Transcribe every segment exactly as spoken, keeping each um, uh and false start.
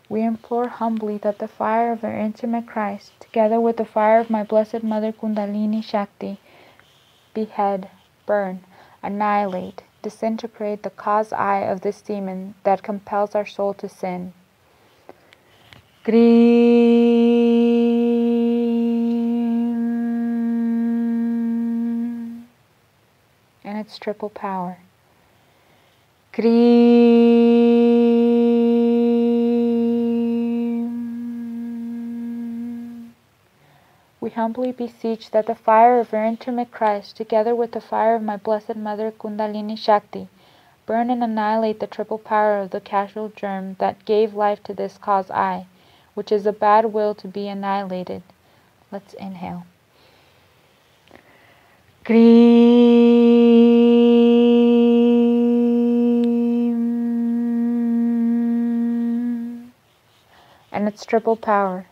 we implore humbly that the fire of our intimate Christ, together with the fire of my Blessed Mother Kundalini Shakti, behead, burn, annihilate, disintegrate the cause eye of this demon that compels our soul to sin. Grim. And its triple power. Grim. We humbly beseech that the fire of our intimate Christ, together with the fire of my Blessed Mother Kundalini Shakti, burn and annihilate the triple power of the causal germ that gave life to this cause I, which is a bad will to be annihilated. Let's inhale. Grim. And its triple power.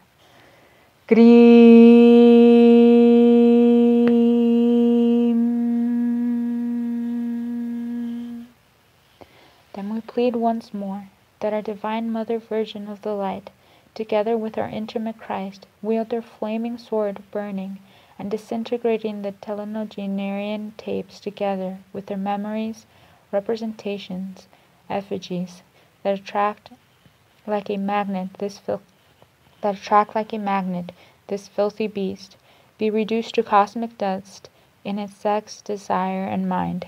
Grim. Then we plead once more that our Divine Mother Virgin of the Light, together with our intimate Christ, wield their flaming sword, burning and disintegrating the telenogenarian tapes together with their memories, representations, effigies that attract like a magnet this fil- that attract like a magnet this filthy beast, be reduced to cosmic dust in its sex, desire, and mind.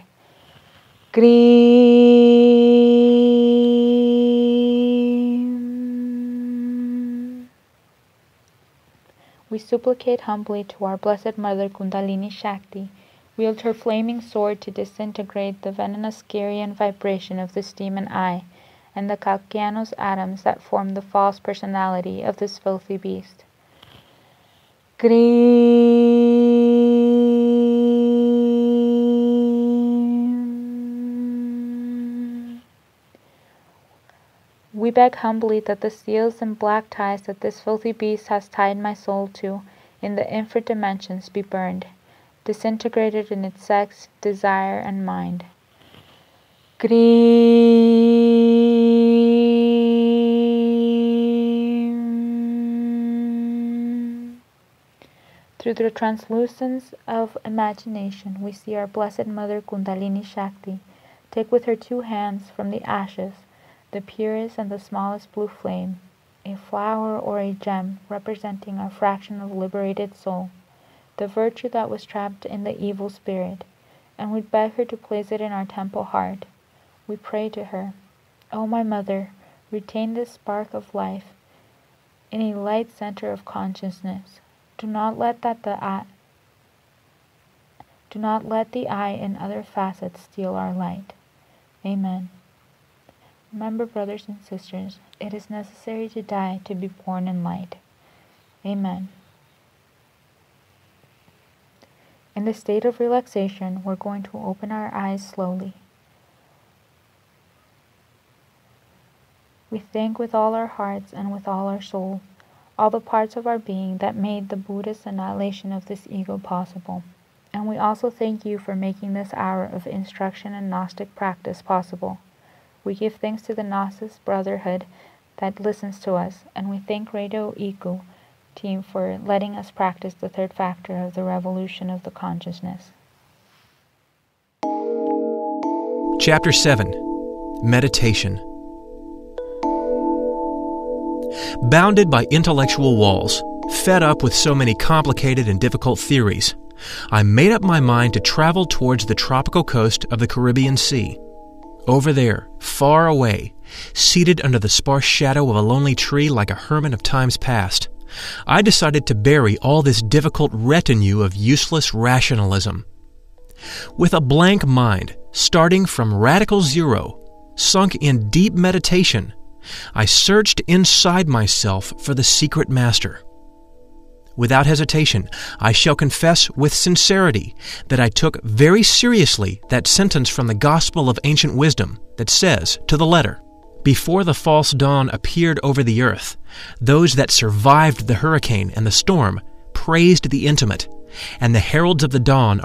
Grim. We supplicate humbly to our Blessed Mother Kundalini Shakti, wield her flaming sword to disintegrate the venomous Garian vibration of this demon eye, and the calcaneous atoms that form the false personality of this filthy beast. Grim. We beg humbly that the seals and black ties that this filthy beast has tied my soul to in the infinite dimensions be burned, disintegrated in its sex, desire, and mind. Grim. Through the translucence of imagination, we see our Blessed Mother Kundalini Shakti take with her two hands from the ashes the purest and the smallest blue flame, a flower or a gem representing a fraction of liberated soul, the virtue that was trapped in the evil spirit, and we beg her to place it in our temple heart. We pray to her, O my Mother, retain this spark of life in a light center of consciousness. Do not let that the eye, do not let the eye and other facets steal our light. Amen. Remember, brothers and sisters, it is necessary to die to be born in light. Amen. In the state of relaxation, we're going to open our eyes slowly. We thank with all our hearts and with all our soul, all the parts of our being that made the Buddhist annihilation of this ego possible. And we also thank you for making this hour of instruction and Gnostic practice possible. We give thanks to the Gnosis Brotherhood that listens to us, and we thank Radio Iku team for letting us practice the third factor of the revolution of the consciousness. Chapter seven. Meditation. Bounded by intellectual walls, fed up with so many complicated and difficult theories, I made up my mind to travel towards the tropical coast of the Caribbean Sea. Over there, far away, seated under the sparse shadow of a lonely tree like a hermit of times past, I decided to bury all this difficult retinue of useless rationalism. With a blank mind, starting from radical zero, sunk in deep meditation, I searched inside myself for the secret master. Without hesitation, I shall confess with sincerity that I took very seriously that sentence from the Gospel of Ancient Wisdom that says, to the letter, "Before the false dawn appeared over the earth, those that survived the hurricane and the storm praised the intimate, and the heralds of the dawn